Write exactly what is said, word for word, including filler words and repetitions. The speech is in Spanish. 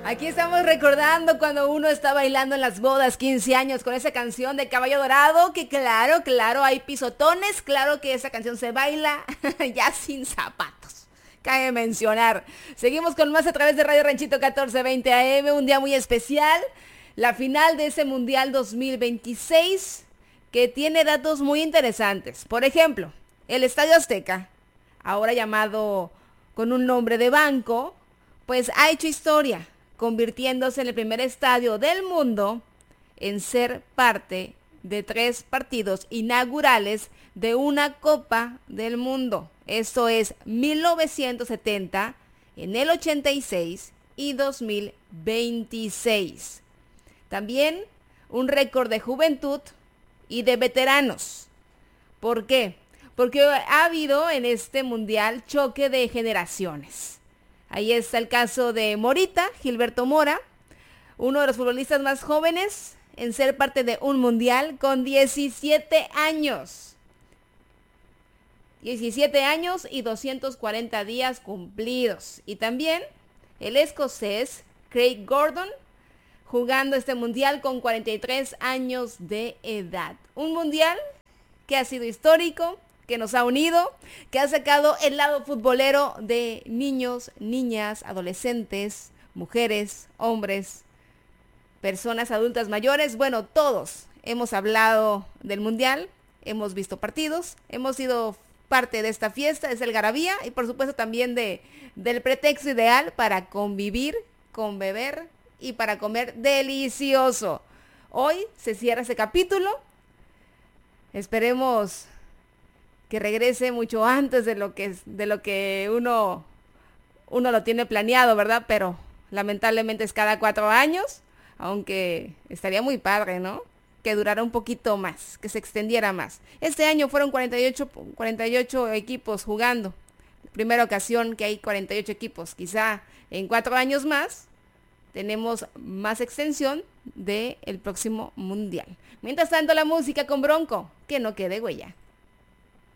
Aquí estamos recordando cuando uno está bailando en las bodas, quince años, con esa canción de Caballo Dorado, que claro, claro, hay pisotones, claro que esa canción se baila ya sin zapatos. Cabe mencionar. Seguimos con más a través de Radio Ranchito catorce veinte A M, un día muy especial, la final de ese Mundial dos mil veintiséis, que tiene datos muy interesantes. Por ejemplo, el Estadio Azteca, ahora llamado con un nombre de banco, pues ha hecho historia, convirtiéndose en el primer estadio del mundo en ser parte de tres partidos inaugurales de una Copa del Mundo. Esto es mil novecientos setenta, en el ochenta y seis y dos mil veintiséis. También un récord de juventud y de veteranos. ¿Por qué? Porque ha habido en este mundial choque de generaciones. Ahí está el caso de Morita, Gilberto Mora, uno de los futbolistas más jóvenes en ser parte de un mundial con diecisiete años. diecisiete años y doscientos cuarenta días cumplidos. Y también el escocés Craig Gordon, jugando este mundial con cuarenta y tres años de edad. Un mundial que ha sido histórico, que nos ha unido, que ha sacado el lado futbolero de niños, niñas, adolescentes, mujeres, hombres, personas adultas mayores. Bueno, todos hemos hablado del mundial, hemos visto partidos, hemos sido parte de esta fiesta, es el Algarabía, y por supuesto también de, del pretexto ideal para convivir, con beber y para comer delicioso. Hoy se cierra ese capítulo. Esperemos que regrese mucho antes de lo que, de lo que uno, uno lo tiene planeado, ¿verdad? Pero lamentablemente es cada cuatro años, aunque estaría muy padre, ¿no? Que durara un poquito más, que se extendiera más. Este año fueron cuarenta y ocho, cuarenta y ocho equipos jugando. Primera ocasión que hay cuarenta y ocho equipos. Quizá en cuatro años más tenemos más extensión del próximo mundial. Mientras tanto, la música con Bronco, que no quede huella.